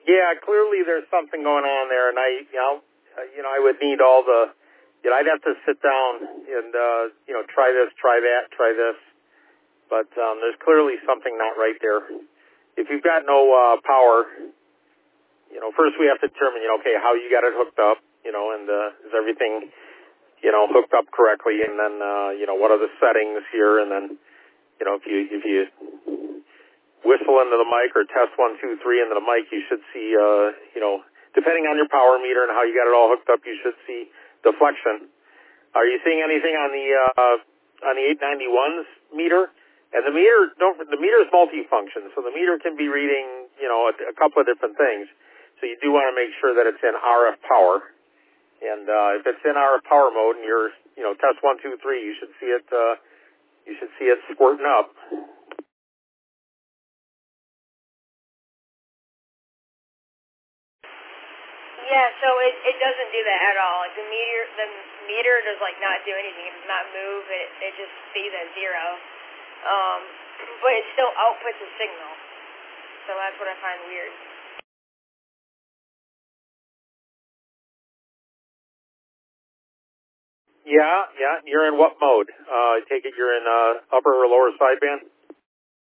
Yeah, clearly there's something going on there, and I would need all the, I'd have to sit down and, try this, try that, try this, but there's clearly something not right there. If you've got no power, first we have to determine, okay, how you got it hooked up, and is everything, hooked up correctly, and then, what are the settings here, and then, if you whistle into the mic or test 1, 2, 3 into the mic, you should see, depending on your power meter and how you got it all hooked up, you should see deflection. Are you seeing anything on the 891's meter? And the meter is multifunction, so the meter can be reading, a couple of different things. So you do want to make sure that it's in RF power. And if it's in RF power mode and you're, test 1, 2, 3, you should see it squirting up. Yeah, so it doesn't do that at all. Like the meter does not do anything. It does not move. It just stays at 0. But it still outputs a signal. So that's what I find weird. Yeah. You're in what mode? I take it you're in upper or lower sideband?